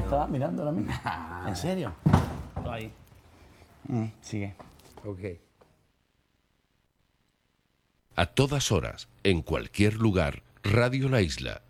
estaba mirando ahora mismo. ¿En serio? Ahí. Sigue. Ok. A todas horas, en cualquier lugar, Radio La Isla